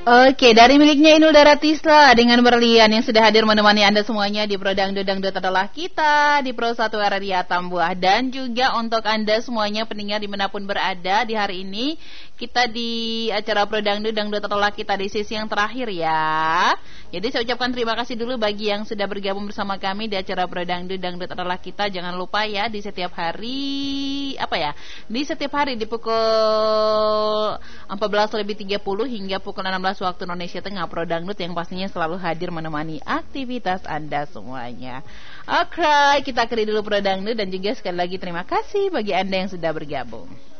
Oke, dari miliknya Inul Daratista dengan berlian yang sudah hadir menemani Anda semuanya di Pro Dangdut Dangdut adalah kita di Pro 1 RRI Atambua. Dan juga untuk Anda semuanya pendengar dimanapun berada di hari ini, kita di acara Pro Dangdut Dangdut adalah kita di sesi yang terakhir ya. Jadi saya ucapkan terima kasih dulu bagi yang sudah bergabung bersama kami di acara Pro Dangdut Dangdut adalah kita. Jangan lupa ya di setiap hari di setiap hari di pukul 14.30 hingga pukul 16 waktu Indonesia Tengah, Pro Dangdut yang pastinya selalu hadir menemani aktivitas Anda semuanya. Oke, kita akhiri dulu Pro Dangdut dan juga sekali lagi terima kasih bagi Anda yang sudah bergabung.